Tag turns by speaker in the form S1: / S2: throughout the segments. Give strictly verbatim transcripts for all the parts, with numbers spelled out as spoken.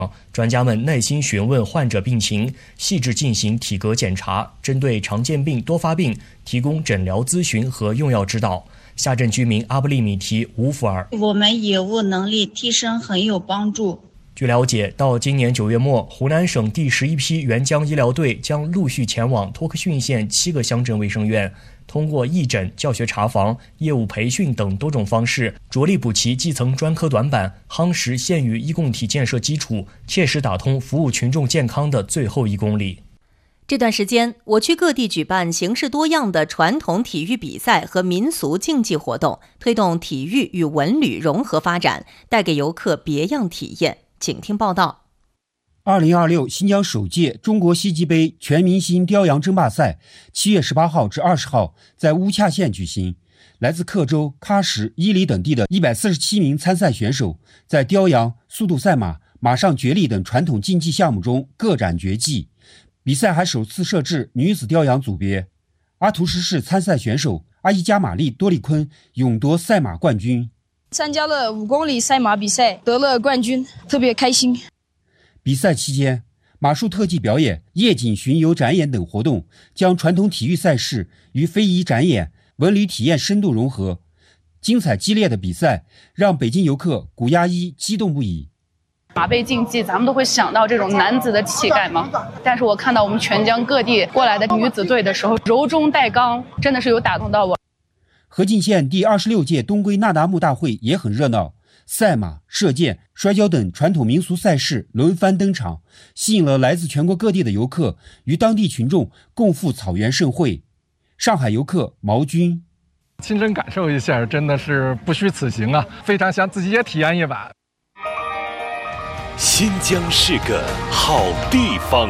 S1: 专家们耐心询问患者病情，细致进行体格检查，针对常见病、多发病提供诊疗咨询和用药指导。下镇居民阿布利米提乌弗尔，
S2: 我们业务能力提升很有帮助。
S1: 据了解，到今年九月末，湖南省第十一批援疆医疗队将陆续前往托克逊县七个乡镇卫生院，通过义诊、教学查房、业务培训等多种方式，着力补齐基层专科短板，夯实县域医共体建设基础，切实打通服务群众健康的最后一公里。
S3: 这段时间，我区各地举办形式多样的传统体育比赛和民俗竞技活动，推动体育与文旅融合发展，带给游客别样体验。请听报道。
S4: 二零二六新疆首届中国西极杯全明星雕羊争霸赛七月十八号至二十号在乌恰县举行。来自克州、喀什、伊犁等地的一百四十七名参赛选手，在雕羊、速度赛马、马上角力等传统竞技项目中各展绝技。比赛还首次设置女子雕羊组别。阿图什市参赛选手阿依加玛丽多利坤勇夺赛马冠军。
S5: 参加了五公里赛马比赛，得了冠军，特别开心。
S4: 比赛期间，马术特技表演、夜景巡游展演等活动，将传统体育赛事与非遗展演、文旅体验深度融合。精彩激烈的比赛让北京游客古亚一激动不已。
S6: 马背竞技，咱们都会想到这种男子的气概嘛。但是我看到我们全疆各地过来的女子队的时候，柔中带刚，真的是有打动到我。
S4: 河静县第二十六届东归那达慕大会也很热闹，赛马、射箭、摔跤等传统民俗赛事轮番登场，吸引了来自全国各地的游客与当地群众共赴草原盛会。上海游客毛军，
S7: 亲身感受一下，真的是不虚此行啊！非常想自己也体验一把。
S8: 新疆是个好地方。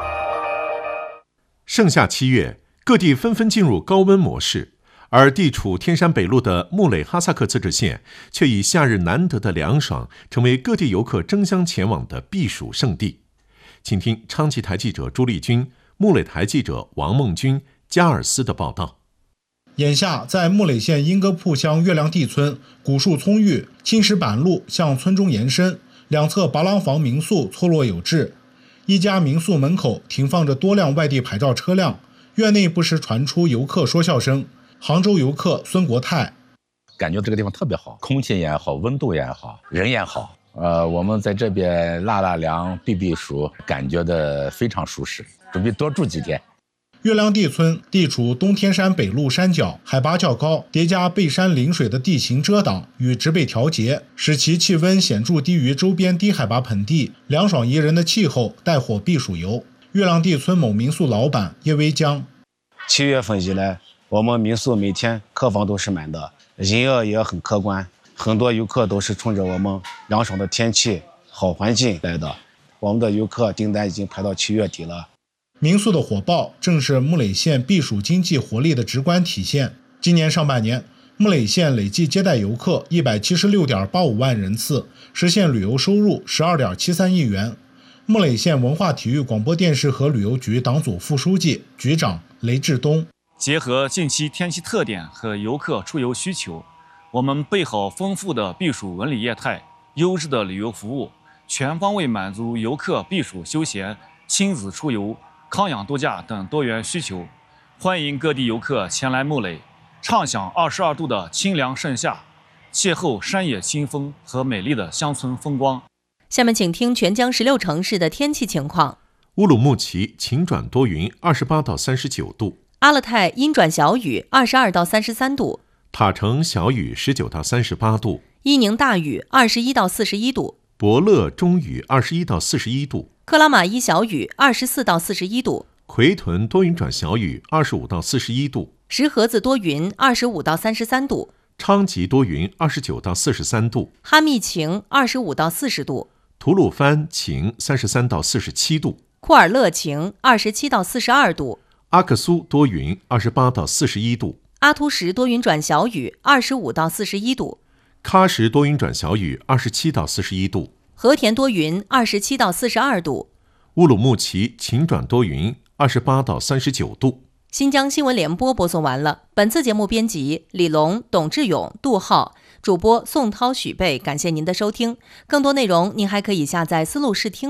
S9: 盛夏七月，各地纷纷进入高温模式，而地处天山北路的木垒哈萨克自治县却以夏日难得的凉爽，成为各地游客争相前往的避暑胜地。请听昌吉台记者朱丽君、木垒台记者王梦军、加尔斯的报道。
S10: 眼下，在木垒县英格铺乡月亮地村，古树葱郁，青石板路向村中延伸，两侧拔廊房民宿错落有致。一家民宿门口停放着多辆外地牌照车辆，院内不时传出游客说笑声。杭州游客孙国泰，
S11: 感觉这个地方特别好，空气也好，温度也好，人也好。呃，我们在这边纳纳凉、避避暑，感觉的非常舒适，准备多住几天。
S10: 月亮地村地处东天山北路山脚，海拔较高，叠加背山临水的地形遮挡与植被调节，使其气温显著低于周边低海拔盆地，凉爽宜人的气候带火避暑游。月亮地村某民宿老板叶威江，
S12: 七月份以来，我们民宿每天客房都是满的，营业也很可观，很多游客都是冲着我们凉爽的天气、好环境来的。我们的游客订单已经排到七月底了。
S10: 民宿的火爆正是木垒县避暑经济活力的直观体现。今年上半年，木垒县累计接待游客一百七十六点八五万人次，实现旅游收入十二点七三亿元。木垒县文化体育广播电视和旅游局党组副书记、局长雷志东，
S13: 结合近期天气特点和游客出游需求，我们备好丰富的避暑文旅业态、优质的旅游服务，全方位满足游客避暑休闲、亲子出游、康养度假等多元需求。欢迎各地游客前来木垒，畅享二十二度的清凉盛夏，邂逅山野清风和美丽的乡村风光。
S3: 下面请听全疆十六城市的天气情况。
S9: 乌鲁木齐晴转多云，二十八到三十九度。
S3: 阿勒泰阴转小雨，二十二到三十三度。
S9: 塔城小雨，十九到三十八度。
S3: 伊宁大雨，二十一到四十一度。
S9: 博乐中雨，二十一到四十一度。
S3: 克拉玛依小雨，二十四到四十一度。
S9: 奎屯多云转小雨，二十五到四十一度。
S3: 石河子多云，二十五到三十三度。
S9: 昌吉多云，二十九到四十三度。
S3: 哈密晴，二十五到四十度。
S9: 吐鲁番晴，三十三到四十七度。
S3: 库尔勒晴，二十七到四十二度。
S9: 阿克苏多云，二十八到四十一度。
S3: 阿图什多云转小雨，二十五到四十一度。
S9: 喀什多云转小雨，二十七到四十一度。
S3: 和田多云，二十七到四十二度。
S9: 乌鲁木齐晴转多云，二十八到三十九度。
S3: 新疆新闻联播播送完了。本次节目编辑李龙、董志勇、杜浩， 主播宋涛、许贝，感谢您的收听。更多内容您还可以下载思路视听